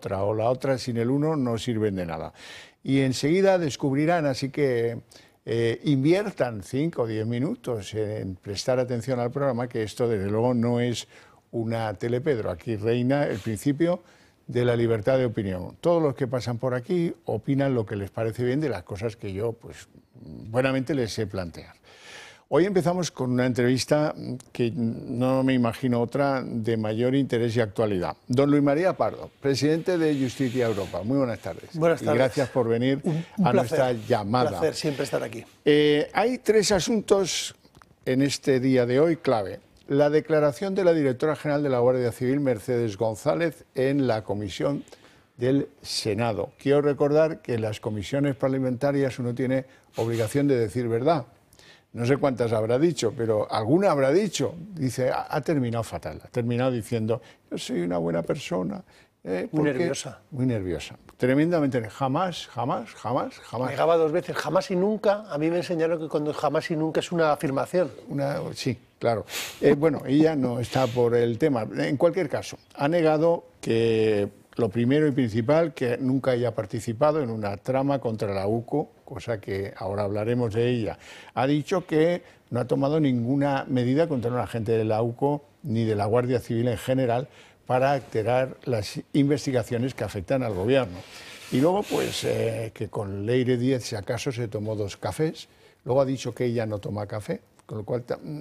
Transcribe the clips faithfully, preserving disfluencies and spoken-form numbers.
otra, o la otra sin el uno no sirven de nada. Y enseguida descubrirán, así que eh, inviertan cinco o diez minutos en prestar atención al programa, que esto desde luego no es una telepedro. Aquí reina el principio de la libertad de opinión. Todos los que pasan por aquí opinan lo que les parece bien de las cosas que yo, pues, buenamente les sé plantear. Hoy empezamos con una entrevista que no me imagino otra de mayor interés y actualidad. Don Luis María Pardo, presidente de Justicia Europa. Muy buenas tardes. Buenas tardes. Y gracias por venir un, un a placer, nuestra llamada. Un placer siempre estar aquí. Eh, hay tres asuntos en este día de hoy clave. La declaración de la directora general de la Guardia Civil, Mercedes González, en la comisión del Senado. Quiero recordar que en las comisiones parlamentarias uno tiene obligación de decir verdad. No sé cuántas habrá dicho, pero alguna habrá dicho. Dice, ha, ha terminado fatal, ha terminado diciendo, yo soy una buena persona. Eh, muy nerviosa. Muy nerviosa. Tremendamente. Jamás, jamás, jamás, jamás. Negaba dos veces, jamás y nunca. A mí me enseñaron que cuando jamás y nunca es una afirmación. Una, sí, claro. Eh, bueno, ella no está por el tema. En cualquier caso, ha negado que lo primero y principal, que nunca haya participado en una trama contra la UCO, cosa que ahora hablaremos de ella. Ha dicho que no ha tomado ninguna medida contra un agente de la UCO ni de la Guardia Civil en general para alterar las investigaciones que afectan al gobierno. Y luego, pues, eh, que con Leire Díez, si acaso, se tomó dos cafés. Luego ha dicho que ella no toma café, con lo cual,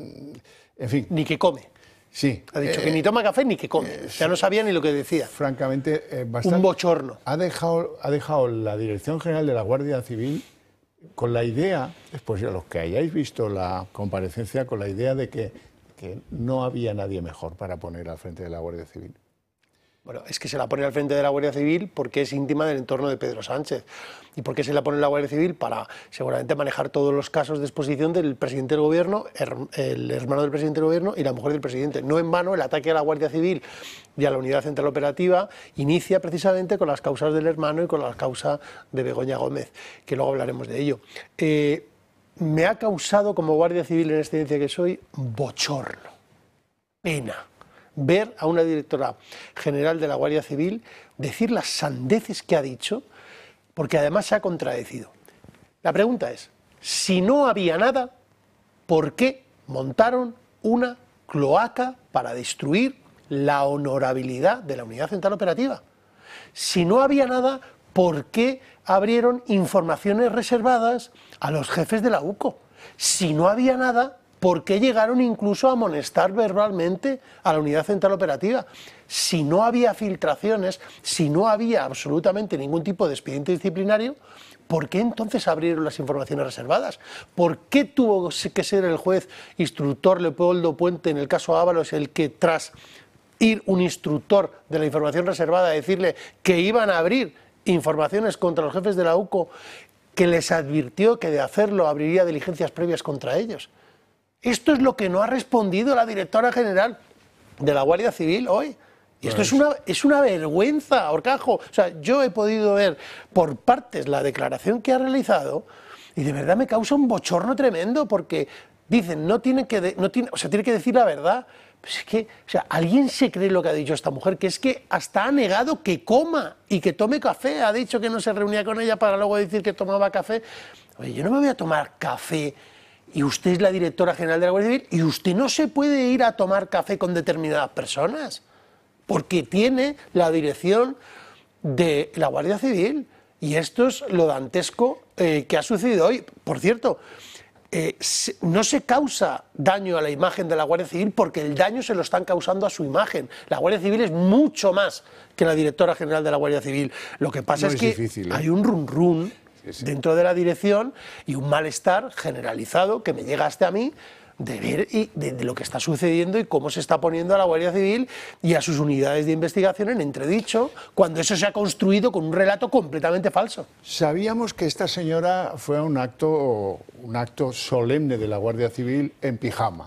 en fin. Ni que come. Sí. Ha dicho eh, que ni toma café ni que come. Eh, ya no sabía ni lo que decía. Francamente, eh, bastante. Un bochorno. Ha dejado, ha dejado la Dirección General de la Guardia Civil con la idea, después de los que hayáis visto la comparecencia, con la idea de que, que no había nadie mejor para poner al frente de la Guardia Civil. Bueno, es que se la pone al frente de la Guardia Civil porque es íntima del entorno de Pedro Sánchez. ¿Y por qué se la pone en la Guardia Civil? Para seguramente manejar todos los casos de exposición del presidente del gobierno, el hermano del presidente del gobierno y la mujer del presidente. No en vano, el ataque a la Guardia Civil y a la Unidad Central Operativa inicia precisamente con las causas del hermano y con la causa de Begoña Gómez, que luego hablaremos de ello. Eh, me ha causado, como Guardia Civil en excedencia que soy, bochorno, pena, ver a una directora general de la Guardia Civil decir las sandeces que ha dicho, porque además se ha contradecido. La pregunta es, si no había nada, ¿por qué montaron una cloaca para destruir la honorabilidad de la Unidad Central Operativa? Si no había nada, ¿por qué abrieron informaciones reservadas a los jefes de la UCO? Si no había nada, ¿por qué llegaron incluso a amonestar verbalmente a la Unidad Central Operativa? Si no había filtraciones, si no había absolutamente ningún tipo de expediente disciplinario, ¿por qué entonces abrieron las informaciones reservadas? ¿Por qué tuvo que ser el juez instructor Leopoldo Puente en el caso Ábalos el que, tras ir un instructor de la información reservada a decirle que iban a abrir informaciones contra los jefes de la UCO, que les advirtió que de hacerlo abriría diligencias previas contra ellos? Esto es lo que no ha respondido la directora general de la Guardia Civil hoy. Y esto es una, es una vergüenza, Horcajo. O sea, yo he podido ver por partes la declaración que ha realizado y de verdad me causa un bochorno tremendo porque dicen, no tiene que, de, no tiene, o sea, tiene que decir la verdad. Pues es que, o sea, ¿alguien se cree lo que ha dicho esta mujer? Que es que hasta ha negado que coma y que tome café. Ha dicho que no se reunía con ella para luego decir que tomaba café. Oye, yo no me voy a tomar café. Y usted es la directora general de la Guardia Civil y usted no se puede ir a tomar café con determinadas personas porque tiene la dirección de la Guardia Civil. Y esto es lo dantesco eh, que ha sucedido hoy. Por cierto, eh, se, no se causa daño a la imagen de la Guardia Civil porque el daño se lo están causando a su imagen. La Guardia Civil es mucho más que la directora general de la Guardia Civil. Lo que pasa no es, es que difícil, ¿eh? hay un run run Sí, sí. dentro de la dirección y un malestar generalizado que me llega hasta a mí de ver y de, de lo que está sucediendo y cómo se está poniendo a la Guardia Civil y a sus unidades de investigación en entredicho cuando eso se ha construido con un relato completamente falso. Sabíamos que esta señora fue a un acto, un acto solemne de la Guardia Civil en pijama.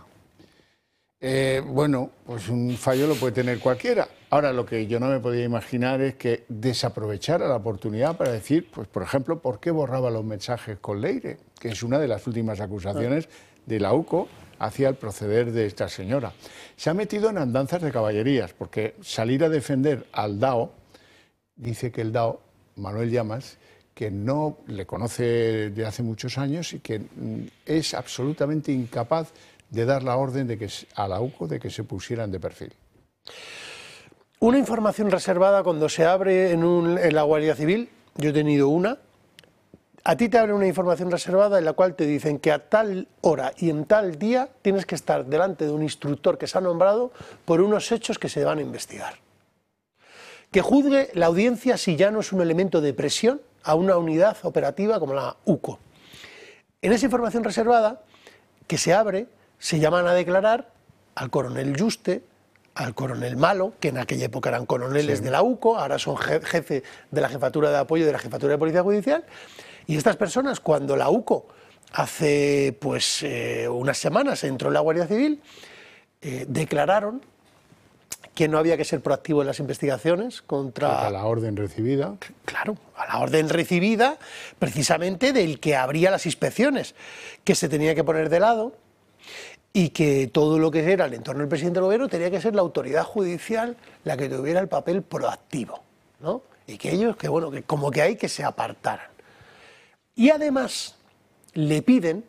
Eh, bueno, pues un fallo lo puede tener cualquiera. Ahora, lo que yo no me podía imaginar es que desaprovechara la oportunidad para decir, pues por ejemplo, por qué borraba los mensajes con Leire, que es una de las últimas acusaciones de la UCO hacia el proceder de esta señora. Se ha metido en andanzas de caballerías, porque salir a defender al D A O dice que el D A O, Manuel Llamas, que no le conoce de hace muchos años y que es absolutamente incapaz de dar la orden de que, a la UCO de que se pusieran de perfil. Una información reservada cuando se abre en, un, en la Guardia Civil, yo he tenido una, a ti te abre una información reservada en la cual te dicen que a tal hora y en tal día tienes que estar delante de un instructor que se ha nombrado por unos hechos que se van a investigar. Que juzgue la audiencia si ya no es un elemento de presión a una unidad operativa como la UCO. En esa información reservada que se abre, se llaman a declarar al coronel Juste, al coronel Malo, que en aquella época eran coroneles sí. de la UCO, ahora son jefe de la jefatura de apoyo de la jefatura de Policía Judicial, y estas personas, cuando la UCO hace pues eh, unas semanas entró en la Guardia Civil, eh, declararon que no había que ser proactivo en las investigaciones contra... A la orden recibida. Claro, a la orden recibida precisamente del que abría las inspecciones, que se tenía que poner de lado y que todo lo que era el entorno del presidente del gobierno tenía que ser la autoridad judicial la que tuviera el papel proactivo, ¿no? Y que ellos, que bueno, que como que hay que se apartaran. Y además le piden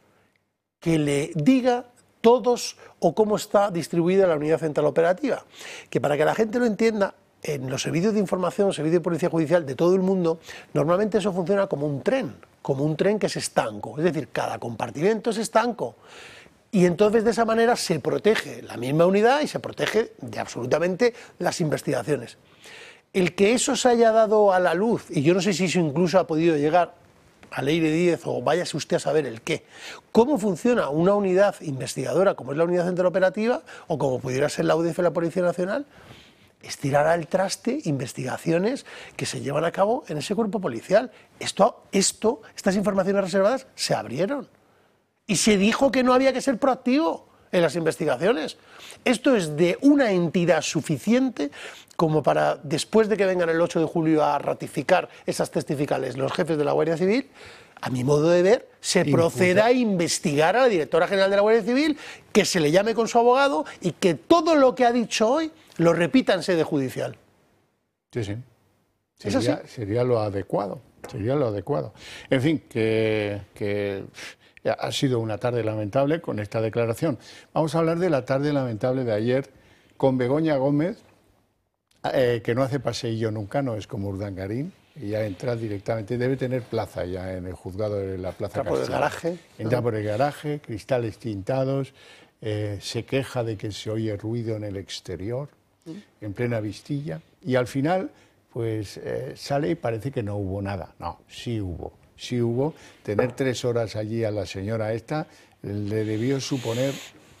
que le diga todos o cómo está distribuida la unidad central operativa, que para que la gente lo entienda, en los servicios de información, servicios de policía judicial de todo el mundo, normalmente eso funciona como un tren, como un tren que es estanco, es decir, cada compartimento es estanco, y entonces de esa manera se protege la misma unidad y se protege de absolutamente las investigaciones. El que eso se haya dado a la luz, y yo no sé si eso incluso ha podido llegar a Leire Díez, o váyase usted a saber el qué. ¿Cómo funciona una unidad investigadora como es la Unidad Central Operativa, o como pudiera ser la U D F de la Policía Nacional? Es tirar al traste investigaciones que se llevan a cabo en ese cuerpo policial. Esto, esto, estas informaciones reservadas se abrieron. Y se dijo que no había que ser proactivo en las investigaciones. Esto es de una entidad suficiente como para, después de que vengan el ocho de julio a ratificar esas testificales los jefes de la Guardia Civil, a mi modo de ver, se proceda a investigar a la directora general de la Guardia Civil, que se le llame con su abogado y que todo lo que ha dicho hoy lo repita en sede judicial. Sí, sí. ¿Es Sería, así? sería lo adecuado. Sería lo adecuado. En fin, que... que... ha sido una tarde lamentable con esta declaración. Vamos a hablar de la tarde lamentable de ayer con Begoña Gómez, eh, que no hace paseillo nunca, no es como Urdangarín, ella entra directamente, debe tener plaza ya en el juzgado de la Plaza Entra por el garaje. Entra por el garaje, cristales tintados, eh, se queja de que se oye ruido en el exterior, en plena Vistilla, y al final pues eh, sale y parece que no hubo nada. No, sí hubo. Sí hubo, tener tres horas allí a la señora esta le debió suponer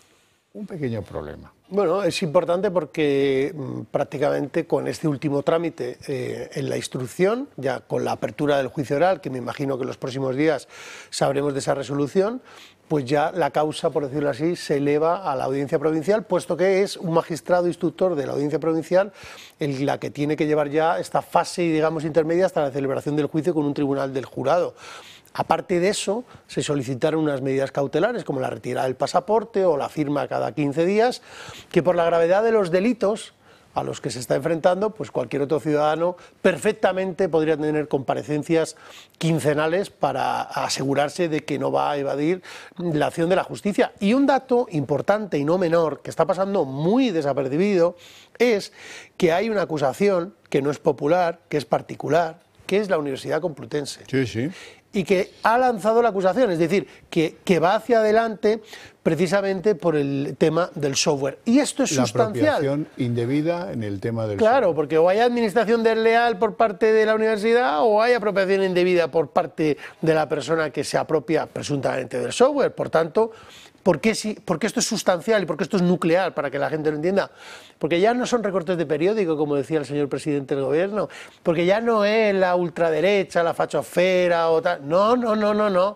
un pequeño problema. Bueno, es importante porque mmm, prácticamente con este último trámite eh, en la instrucción, ya con la apertura del juicio oral, que me imagino que en los próximos días sabremos de esa resolución, pues ya la causa, por decirlo así, se eleva a la audiencia provincial, puesto que es un magistrado instructor de la audiencia provincial el, la que tiene que llevar ya esta fase, digamos, intermedia hasta la celebración del juicio con un tribunal del jurado. Aparte de eso, se solicitaron unas medidas cautelares, como la retirada del pasaporte o la firma cada quince días, que por la gravedad de los delitos a los que se está enfrentando, pues cualquier otro ciudadano perfectamente podría tener comparecencias quincenales para asegurarse de que no va a evadir la acción de la justicia. Y un dato importante y no menor, que está pasando muy desapercibido, es que hay una acusación que no es popular, que es particular, que es la Universidad Complutense. Sí, sí. Y que ha lanzado la acusación, es decir, que, que va hacia adelante precisamente por el tema del software. Y esto es la sustancial. La apropiación indebida en el tema del Claro, software. porque o hay administración desleal por parte de la universidad o hay apropiación indebida por parte de la persona que se apropia presuntamente del software. Por tanto, ¿por qué, si, por qué esto es sustancial y por qué esto es nuclear, para que la gente lo entienda? Porque ya no son recortes de periódico, como decía el señor presidente del gobierno, porque ya no es la ultraderecha, la fachosfera o tal. No, no, no, no, no.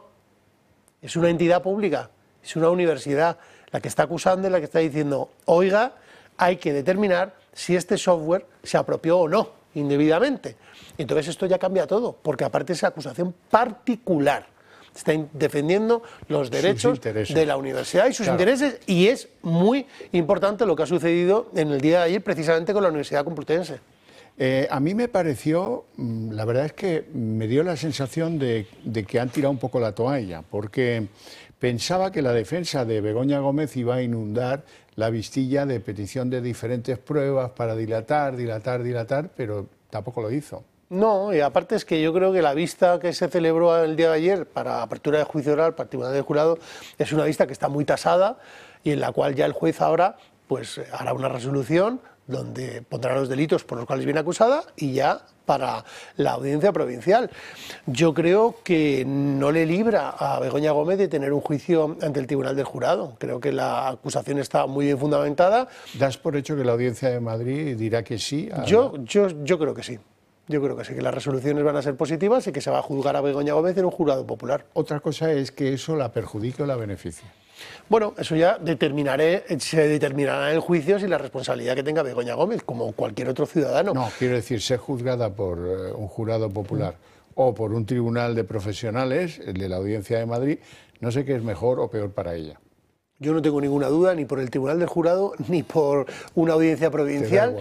Es una entidad pública, es una universidad la que está acusando y la que está diciendo, oiga, hay que determinar si este software se apropió o no indebidamente. Entonces esto ya cambia todo, porque aparte es acusación particular. Está defendiendo los derechos de la universidad y sus claro. intereses, y es muy importante lo que ha sucedido en el día de ayer precisamente con la Universidad Complutense. Eh, a mí me pareció, la verdad es que me dio la sensación de, de que han tirado un poco la toalla, porque pensaba que la defensa de Begoña Gómez iba a inundar la vistilla de petición de diferentes pruebas para dilatar, dilatar, dilatar, pero tampoco lo hizo. No, y aparte es que yo creo que la vista que se celebró el día de ayer para apertura de juicio oral para el Tribunal del Jurado es una vista que está muy tasada y en la cual ya el juez ahora pues hará una resolución donde pondrá los delitos por los cuales viene acusada y ya para la audiencia provincial. Yo creo que no le libra a Begoña Gómez de tener un juicio ante el Tribunal del Jurado. Creo que la acusación está muy bien fundamentada. ¿Das por hecho que la Audiencia de Madrid dirá que sí? A... Yo, yo, yo creo que sí. Yo creo que sí, que las resoluciones van a ser positivas y que se va a juzgar a Begoña Gómez en un jurado popular. Otra cosa es que eso la perjudique o la beneficie. Bueno, eso ya determinaré, se determinará en el juicio si la responsabilidad que tenga Begoña Gómez, como cualquier otro ciudadano. No, quiero decir, ser juzgada por uh, un jurado popular mm. o por un tribunal de profesionales, el de la Audiencia de Madrid, no sé qué es mejor o peor para ella. Yo no tengo ninguna duda ni por el Tribunal del Jurado ni por una audiencia provincial.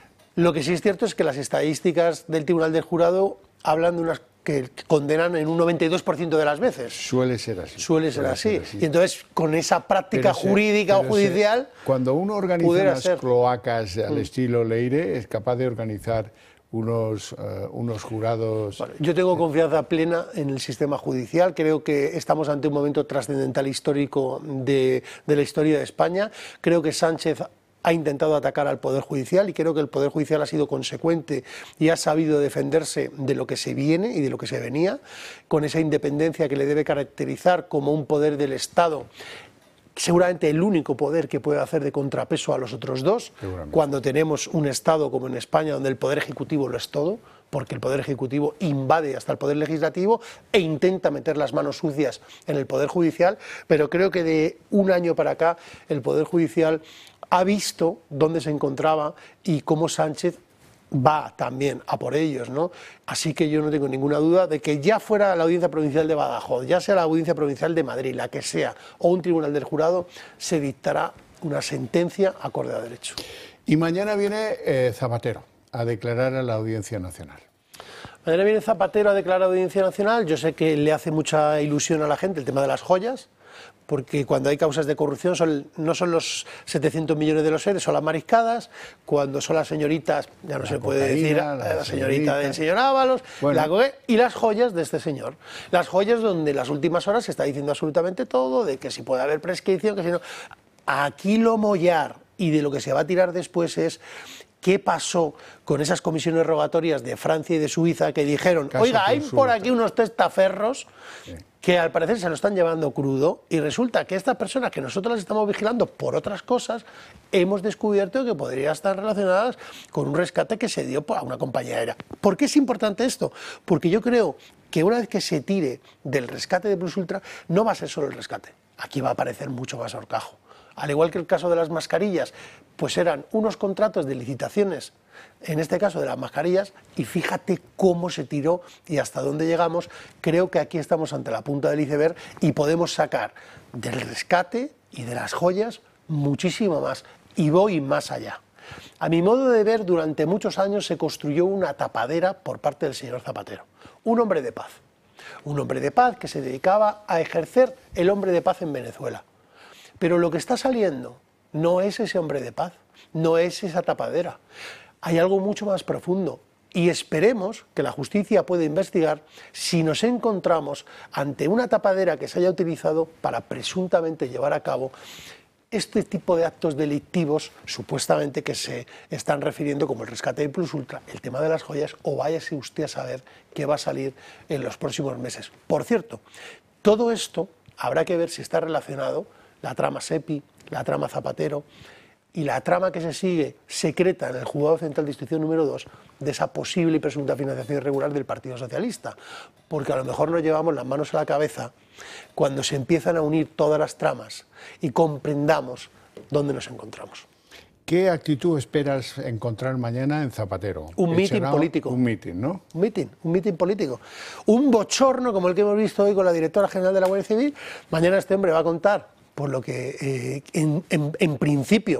Lo que sí es cierto es que las estadísticas del Tribunal del Jurado hablan de unas que condenan en un noventa y dos por ciento de las veces. Suele ser así. Suele ser, Suele así. ser así. Y entonces, con esa práctica pero jurídica se, o judicial... Se, cuando uno organiza unas ser. cloacas al mm. estilo Leire, es capaz de organizar unos, uh, unos jurados... Bueno, yo tengo confianza plena en el sistema judicial. Creo que estamos ante un momento trascendental histórico de, de la historia de España. Creo que Sánchez ha intentado atacar al Poder Judicial y creo que el Poder Judicial ha sido consecuente y ha sabido defenderse de lo que se viene y de lo que se venía, con esa independencia que le debe caracterizar como un poder del Estado, seguramente el único poder que puede hacer de contrapeso a los otros dos, cuando tenemos un Estado como en España donde el Poder Ejecutivo lo es todo, porque el Poder Ejecutivo invade hasta el Poder Legislativo e intenta meter las manos sucias en el Poder Judicial, pero creo que de un año para acá el Poder Judicial ha visto dónde se encontraba y cómo Sánchez va también a por ellos, ¿no? Así que yo no tengo ninguna duda de que ya fuera la Audiencia Provincial de Badajoz, ya sea la Audiencia Provincial de Madrid, la que sea, o un Tribunal del Jurado, se dictará una sentencia acorde a derecho. Y mañana viene eh, Zapatero a declarar a la Audiencia Nacional. Mañana viene Zapatero a declarar a la Audiencia Nacional. Yo sé que le hace mucha ilusión a la gente el tema de las joyas, porque cuando hay causas de corrupción son, no son los setecientos millones de los seres, son las mariscadas. Cuando son las señoritas, ya no la se puede decir, la, la señorita, señorita del señor Ábalos, bueno. la, y las joyas de este señor. Las joyas donde en las últimas horas se está diciendo absolutamente todo, de que si puede haber prescripción, que si no... Aquí lo mollar y de lo que se va a tirar después es... ¿Qué pasó con esas comisiones rogatorias de Francia y de Suiza que dijeron, Caso oiga, hay consulta. por aquí unos testaferros sí. que al parecer se lo están llevando crudo y resulta que estas personas que nosotros las estamos vigilando por otras cosas, hemos descubierto que podrían estar relacionadas con un rescate que se dio a una compañía aérea. ¿Por qué es importante esto? Porque yo creo que una vez que se tire del rescate de Plus Ultra, no va a ser solo el rescate, aquí va a aparecer mucho más horcajo. Al igual que el caso de las mascarillas, pues eran unos contratos de licitaciones, en este caso de las mascarillas, y fíjate cómo se tiró y hasta dónde llegamos. Creo que aquí estamos ante la punta del iceberg y podemos sacar del rescate y de las joyas muchísimo más, y voy más allá. A mi modo de ver, durante muchos años se construyó una tapadera por parte del señor Zapatero, un hombre de paz, un hombre de paz que se dedicaba a ejercer el hombre de paz en Venezuela. Pero lo que está saliendo no es ese hombre de paz, no es esa tapadera. Hay algo mucho más profundo y esperemos que la justicia pueda investigar si nos encontramos ante una tapadera que se haya utilizado para presuntamente llevar a cabo este tipo de actos delictivos supuestamente que se están refiriendo como el rescate de Plus Ultra, el tema de las joyas, o váyase usted a saber qué va a salir en los próximos meses. Por cierto, todo esto habrá que ver si está relacionado la trama SEPI, la trama Zapatero y la trama que se sigue secreta en el Juzgado Central de Instrucción número dos de esa posible y presunta financiación irregular del Partido Socialista, porque a lo mejor nos llevamos las manos a la cabeza cuando se empiezan a unir todas las tramas y comprendamos dónde nos encontramos. ¿Qué actitud esperas encontrar mañana en Zapatero? Un mitin político. Un mitin, ¿no? Un mitin, un mitin político. Un bochorno como el que hemos visto hoy con la directora general de la Guardia Civil. Mañana este hombre va a contar, por lo que eh, en, en, en principio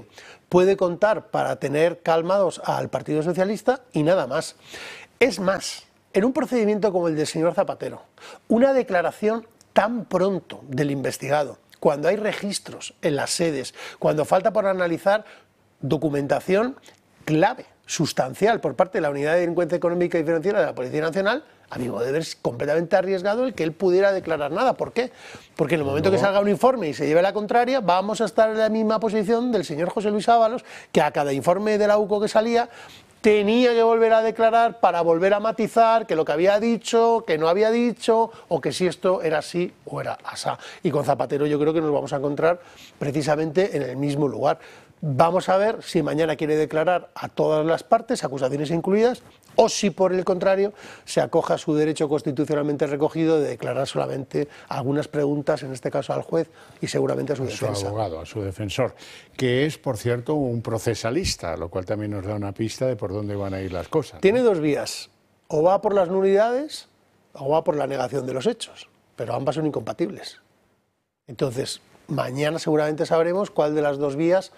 puede contar para tener calmados al Partido Socialista y nada más. Es más, en un procedimiento como el del señor Zapatero, una declaración tan pronto del investigado, cuando hay registros en las sedes, cuando falta por analizar documentación clave, sustancial, por parte de la Unidad de Delincuencia Económica y Financiera de la Policía Nacional, a mi modo de ver es completamente arriesgado el que él pudiera declarar nada. ¿Por qué? Porque en el momento que salga un informe y se lleve la contraria, vamos a estar en la misma posición del señor José Luis Ábalos, que a cada informe de la U C O que salía tenía que volver a declarar para volver a matizar que lo que había dicho, que no había dicho, o que si esto era así o era asá. Y con Zapatero yo creo que nos vamos a encontrar precisamente en el mismo lugar. Vamos a ver si mañana quiere declarar a todas las partes, acusaciones incluidas, o si por el contrario se acoja a su derecho constitucionalmente recogido de declarar solamente algunas preguntas, en este caso al juez y seguramente a su defensa. A su abogado, a su defensor, que es, por cierto, un procesalista, lo cual también nos da una pista de por dónde van a ir las cosas. Tiene ¿no? dos vías, o va por las nulidades o va por la negación de los hechos, pero ambas son incompatibles. Entonces, mañana seguramente sabremos cuál de las dos vías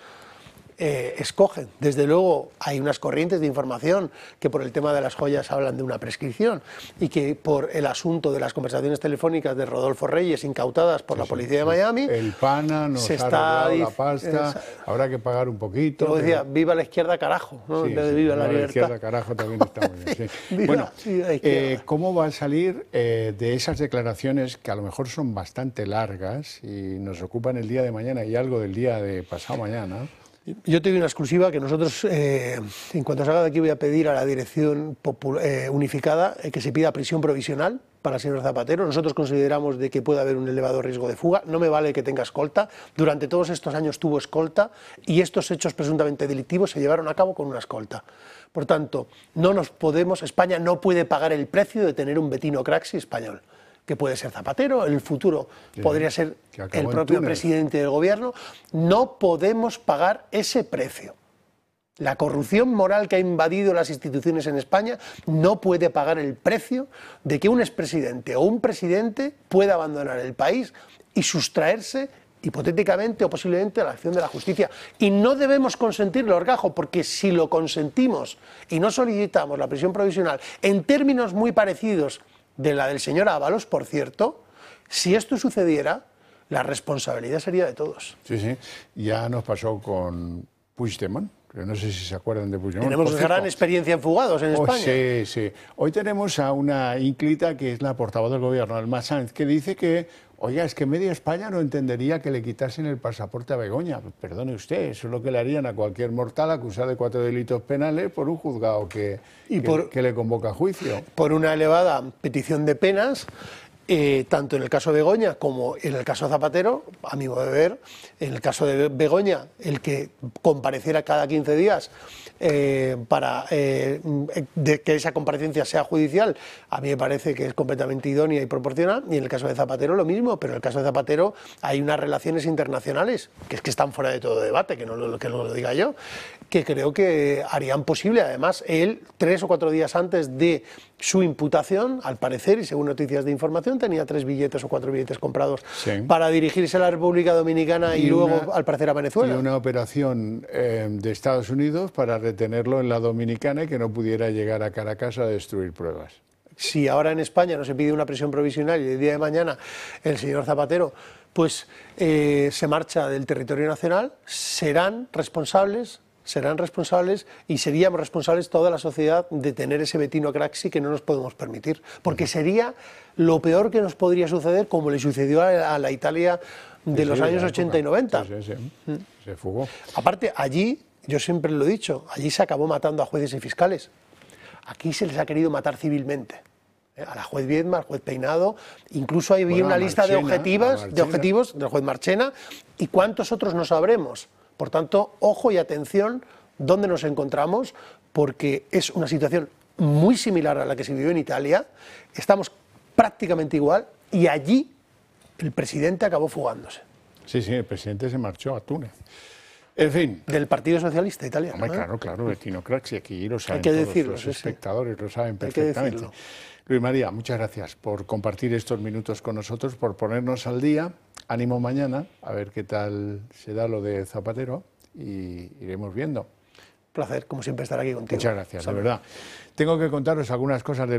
Eh, escogen. Desde luego hay unas corrientes de información que por el tema de las joyas hablan de una prescripción y que por el asunto de las conversaciones telefónicas de Rodolfo Reyes incautadas por sí, la policía sí, de Miami, el pana nos se ha está la pasta, es, habrá que pagar un poquito. Como decía, pero... viva la izquierda carajo, ¿no? Sí, en vez de sí, viva la, la libertad. izquierda carajo también está muy bien. Sí. Viva, bueno, sí, eh, ¿cómo va a salir eh, de esas declaraciones que a lo mejor son bastante largas y nos ocupan el día de mañana y algo del día de pasado mañana? Yo te doy una exclusiva que nosotros, eh, en cuanto salga de aquí, voy a pedir a la Dirección eh, Unificada eh, que se pida prisión provisional para el señor Zapatero. Nosotros consideramos de que puede haber un elevado riesgo de fuga. No me vale que tenga escolta. Durante todos estos años tuvo escolta y estos hechos presuntamente delictivos se llevaron a cabo con una escolta. Por tanto, no nos podemos, España no puede pagar el precio de tener un Bettino Craxi español, que puede ser Zapatero, en el futuro sí, podría ser el propio presidente del gobierno. No podemos pagar ese precio. La corrupción moral que ha invadido las instituciones en España no puede pagar el precio de que un expresidente o un presidente pueda abandonar el país y sustraerse hipotéticamente o posiblemente a la acción de la justicia. Y no debemos consentirlo, Orgajo, porque si lo consentimos y no solicitamos la prisión provisional en términos muy parecidos de la del señor Ábalos, por cierto, si esto sucediera, la responsabilidad sería de todos. Sí, sí, ya nos pasó con Puigdemont, que no sé si se acuerdan de Puigdemont. Tenemos gran experiencia en fugados en oh, España. Sí, sí. Hoy tenemos a una ínclita que es la portavoz del gobierno, Alma Sanz, que dice que, oiga, es que media España no entendería que le quitasen el pasaporte a Begoña. Perdone usted, eso es lo que le harían a cualquier mortal acusado de cuatro delitos penales por un juzgado que, y que, por, que le convoca a juicio. Por una elevada petición de penas, eh, tanto en el caso de Begoña como en el caso de Zapatero, a mi modo de ver, en el caso de Begoña, el que compareciera cada quince días eh, para eh, de que esa comparecencia sea judicial, a mí me parece que es completamente idónea y proporcional, y en el caso de Zapatero lo mismo, pero en el caso de Zapatero hay unas relaciones internacionales que es que están fuera de todo debate, que no lo, que no lo diga yo, que creo que harían posible, además, él tres o cuatro días antes de su imputación, al parecer, y según noticias de información, tenía tres billetes o cuatro billetes comprados sí. para dirigirse a la República Dominicana y, y luego, una, al parecer, a Venezuela. Y una operación eh, de Estados Unidos para retenerlo en la Dominicana y que no pudiera llegar a Caracas a destruir pruebas. Si ahora en España no se pide una prisión provisional y el día de mañana el señor Zapatero pues eh, se marcha del territorio nacional, serán responsables serán responsables y seríamos responsables toda la sociedad de tener ese Bettino Craxi que no nos podemos permitir, porque sería lo peor que nos podría suceder, como le sucedió a la Italia de sí, los sí, años ochenta y noventa. Sí, sí, sí. Se fugó. Aparte, allí, yo siempre lo he dicho, allí se acabó matando a jueces y fiscales. Aquí se les ha querido matar civilmente. A la juez Viedma, al juez Peinado, incluso había bueno, una lista Marchena, de, objetivas, de objetivos del juez Marchena, y cuántos otros no sabremos. Por tanto, ojo y atención dónde nos encontramos, porque es una situación muy similar a la que se vivió en Italia, estamos prácticamente igual, y allí el presidente acabó fugándose. Sí, sí, el presidente se marchó a Túnez. En fin. Del Partido Socialista Italiano. Hombre, ¿eh? Claro, claro, Bettino Craxi, aquí lo saben Hay que todos decirlo, los sí, espectadores, sí. lo saben perfectamente. Luis María, muchas gracias por compartir estos minutos con nosotros, por ponernos al día. Ánimo mañana, a ver qué tal se da lo de Zapatero. y iremos viendo. Placer, como siempre, estar aquí contigo. Muchas gracias, Salud. de verdad. Tengo que contaros algunas cosas del